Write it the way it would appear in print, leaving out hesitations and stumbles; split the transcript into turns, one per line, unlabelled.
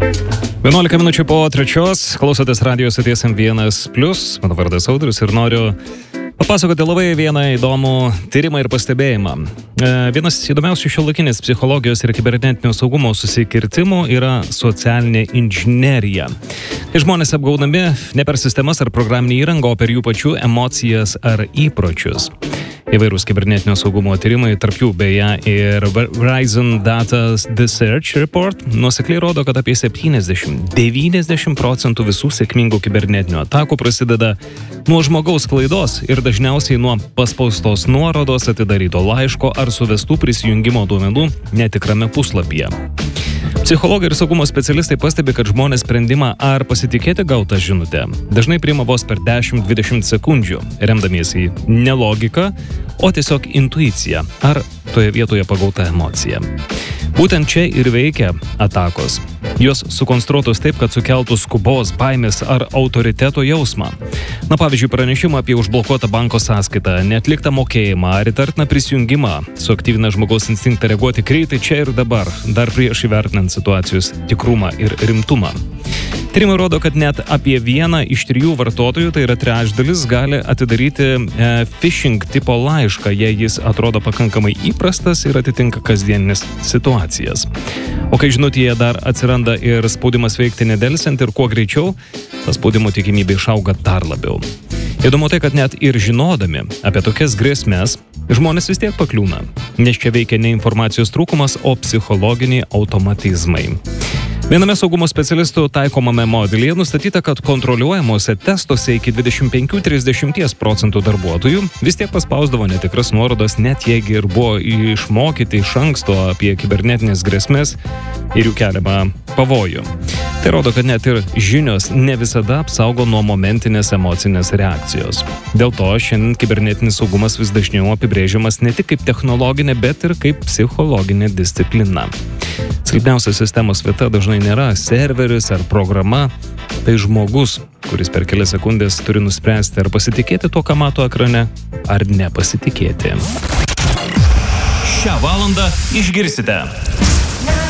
11 minučių po 3, klausotės radijos stoties M1+, mano vardas Audrius ir noriu papasakoti labai vieną įdomų tyrimą ir pastebėjimą. Vienas įdomiausių šiuolaikinės psichologijos ir kibernetinio saugumo susikirtimų yra socialinė inžinerija. Kai žmonės apgaunami ne per sistemas ar programinį įrangą, o per jų pačių emocijas ar įpročius. Įvairūs kibernetinio saugumo tyrimai, tarp jų beje ir Verizon Data The Search Report, nuosekliai rodo, kad apie 70–90% visų sėkmingų kibernetinių atakų prasideda nuo žmogaus klaidos ir dažniausiai nuo paspaustos nuorodos, atidaryto laiško ar suvestų prisijungimo duomenų netikrame puslapyje. Psichologai ir saugumo specialistai pastebi, kad žmonės sprendimą ar pasitikėti gautą žinutę dažnai priima vos per 10–20 sekundžių, remdamiesi ne logiką, o tiesiog intuiciją ar toje vietoje pagautą emociją. Būtent čia ir veikia atakos. Jos sukonstruotos taip, kad sukeltų skubos, baimės ar autoriteto jausmą. Na, pavyzdžiui, pranešimą apie užblokuotą banko sąskaitą, neatliktą mokėjimą ar įtartiną prisijungimą suaktyvina žmogaus instinktą reaguoti greitai čia ir dabar, dar prieš įvertinant situacijos tikrumą ir rimtumą. Tyrimai rodo, kad net apie 1 iš 3 vartotojų, tai yra trečdalis, gali atidaryti phishing tipo laišką, jei jis atrodo pakankamai įprastas ir atitinka kasdieninės situacijas. O kai žinutėje dar atsiranda ir spaudimas veikti nedelsiant ir kuo greičiau, tas spaudimo tikimybė išauga dar labiau. Įdomu tai, kad net ir žinodami apie tokias grėsmes, žmonės vis tiek pakliūna, nes čia veikia ne informacijos trūkumas, o psichologiniai automatizmai. Viename saugumo specialistų taikomame modelyje nustatyta, kad kontroliuojamuose testuose iki 25–30% darbuotojų vis tiek paspausdavo netikras nuorodas, net jeigu ir buvo išmokyti iš anksto apie kibernetinės grėsmės ir jų keliamą pavojų. Tai rodo, kad net ir žinios ne visada apsaugo nuo momentinės emocinės reakcijos. Dėl to šiandien kibernetinis saugumas vis dažniau apibrėžiamas ne tik kaip technologinė, bet ir kaip psichologinė disciplina. Silpniausia sistemos vieta dažnai nėra serveris ar programa, tai žmogus, kuris per kelias sekundės turi nuspręsti, ar pasitikėti tuo, ką mato ekrane, ar nepasitikėti.
Šią valandą išgirsite.